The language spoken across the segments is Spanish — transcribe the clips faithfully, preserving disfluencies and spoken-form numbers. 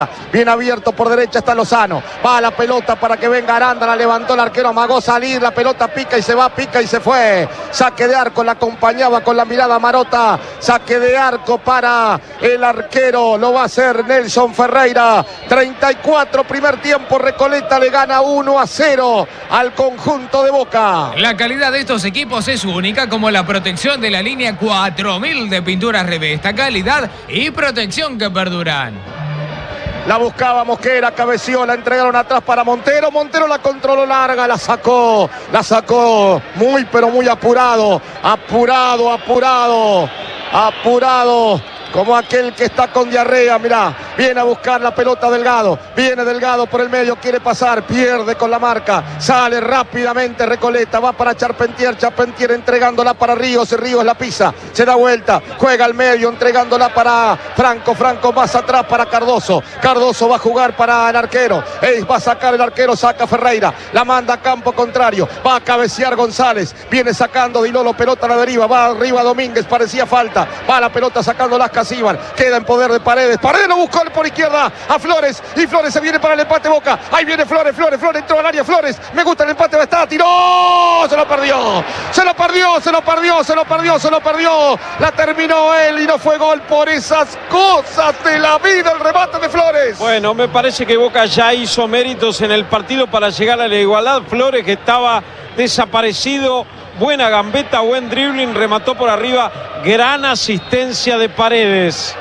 Bien abierto por derecha está Lozano. Va la pelota para que venga Aranda. La levantó el arquero, amagó salir. La pelota pica y se va, pica y se fue. Saque de arco, la acompañaba con la mirada Marota. Saque de arco para el arquero. Lo va a hacer Nelson Ferreira. treinta y cuatro, primer tiempo. Recoleta le gana uno a cero al conjunto de Boca. La calidad de estos equipos es única, como la protección de la línea cuatro mil de Pinturas Revesta. Calidad y protección que perduran. La buscaba Mosquera, cabeció, la entregaron atrás para Montero. Montero la controló larga, la sacó, la sacó muy pero muy apurado, apurado, apurado, apurado. Como aquel que está con diarrea, mirá, viene a buscar la pelota Delgado, viene Delgado por el medio, quiere pasar, pierde con la marca, sale rápidamente Recoleta, va para Charpentier, Charpentier entregándola para Ríos, Ríos la pisa, se da vuelta, juega al medio, entregándola para Franco, Franco más atrás para Cardoso, Cardoso va a jugar para el arquero, Eis va a sacar el arquero, saca Ferreira, la manda a campo contrario, va a cabecear González, viene sacando Dilolo, pelota a la deriva, va arriba Domínguez, parecía falta, va la pelota sacando las Casíbar, queda en poder de Paredes. Paredes lo buscó por izquierda a Flores y Flores se viene para el empate Boca. Ahí viene Flores, Flores, Flores entró al área Flores. Me gusta el empate, va a estar, tiró, se lo perdió, se lo perdió, se lo perdió, se lo perdió, se lo perdió. La terminó él y no fue gol por esas cosas de la vida el remate de Flores. Bueno, me parece que Boca ya hizo méritos en el partido para llegar a la igualdad. Flores, que estaba desaparecido. Buena gambeta, buen dribbling, remató por arriba, gran asistencia de Paredes.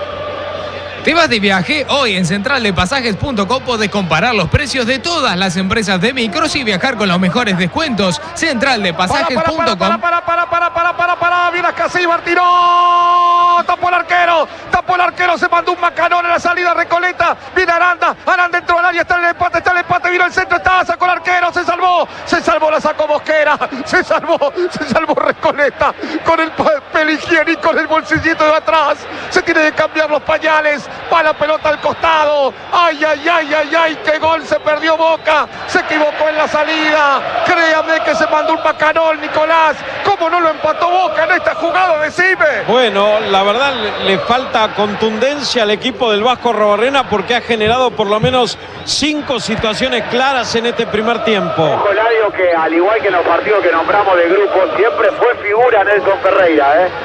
¿Te vas de viaje? Hoy en central de pasajes punto com podés comparar los precios de todas las empresas de micros y viajar con los mejores descuentos. central de pasajes punto com. Para, para, para, para, para, para, para, viene Casíbar, tiró, tapó el arquero, tapó el arquero, se mandó un macanón en la salida Recoleta, viene Aranda, Aranda entró al área, está en el empate, está en el empate, vino el centro, está, sacó el arquero, se salvó, se salvó, la sacó Mosquera, se salvó, se salvó Recoleta, con el papel higiénico en el bolsillito de atrás, se tiene que cambiar los pañales. Va la pelota al costado. Ay, ay, ay, ay, ay, qué gol se perdió Boca. Se equivocó en la salida. Créame que se mandó un bacanón, Nicolás. ¿Cómo no lo empató Boca en esta jugada? Decime. Bueno, la verdad le falta contundencia al equipo del Vasco Arrobarrena porque ha generado por lo menos cinco situaciones claras en este primer tiempo. Ojo, Eladio, que al igual que en los partidos que nombramos de grupo, siempre fue figura Nelson Ferreira, ¿eh?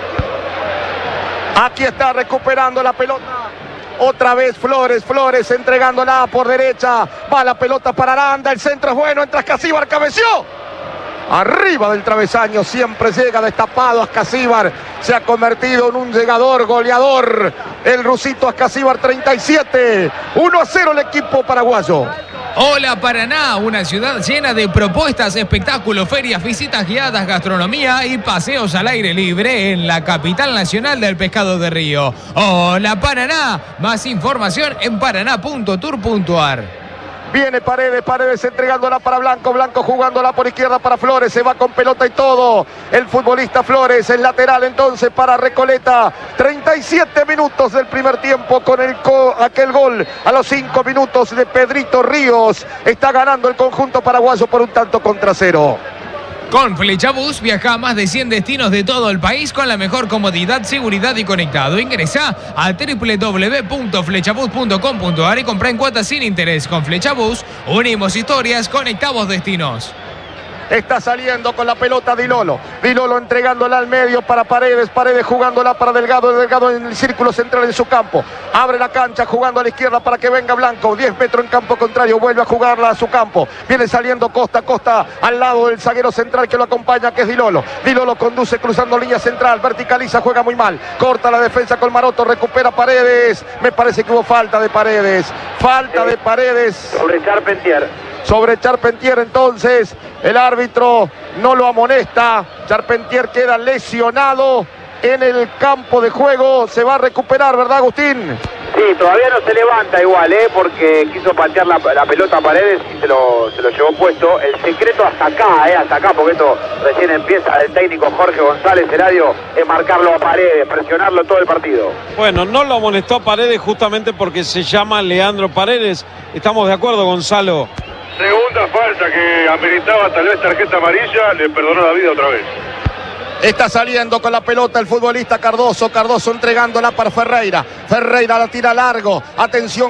Aquí está recuperando la pelota. Otra vez Flores, Flores entregándola por derecha. Va la pelota para Aranda. El centro es bueno. Entra Casíbar, cabeció. Arriba del travesaño. Siempre llega destapado Ascasíbar. Se ha convertido en un llegador, goleador. El rusito Ascasíbar, treinta y siete. uno a cero el equipo paraguayo. Hola Paraná, una ciudad llena de propuestas, espectáculos, ferias, visitas guiadas, gastronomía y paseos al aire libre en la capital nacional del pescado de río. Hola Paraná, más información en paraná punto tour punto ar. Viene Paredes, Paredes entregándola para Blanco, Blanco jugándola por izquierda para Flores, se va con pelota y todo. El futbolista Flores, el lateral entonces para Recoleta. treinta y siete minutos del primer tiempo con el co aquel gol a los cinco minutos de Pedrito Ríos. Está ganando el conjunto paraguayo por un tanto contra cero. Con Flechabús viaja a más de cien destinos de todo el país con la mejor comodidad, seguridad y conectado. Ingresa a doble u doble u doble u punto flechabús punto com punto ar y compra en cuotas sin interés. Con Flechabús unimos historias, conectamos destinos. Está saliendo con la pelota Dilolo. Dilolo entregándola al medio para Paredes. Paredes jugándola para Delgado. Delgado en el círculo central de su campo. Abre la cancha jugando a la izquierda para que venga Blanco. diez metros en campo contrario. Vuelve a jugarla a su campo. Viene saliendo Costa. Costa al lado del zaguero central que lo acompaña, que es Dilolo. Dilolo conduce cruzando línea central. Verticaliza, juega muy mal. Corta la defensa con Maroto. Recupera Paredes. Me parece que hubo falta de Paredes. Falta de Paredes. Sobre Charpentier. Sobre Charpentier entonces, el árbitro no lo amonesta. Charpentier queda lesionado en el campo de juego. Se va a recuperar, ¿verdad, Agustín? Sí, todavía no se levanta igual, ¿eh? Porque quiso patear la, la pelota a Paredes y se lo, se lo llevó puesto. El secreto hasta acá, ¿eh? Hasta acá, porque esto recién empieza el técnico Jorge González Eladio, es marcarlo a Paredes, presionarlo todo el partido. Bueno, no lo amonestó a Paredes justamente porque se llama Leandro Paredes. ¿Estamos de acuerdo, Gonzalo? Segunda falta que ameritaba tal vez tarjeta amarilla, le perdonó la vida otra vez. Está saliendo con la pelota el futbolista Cardoso. Cardoso entregándola para Ferreira. Ferreira la tira largo. Atención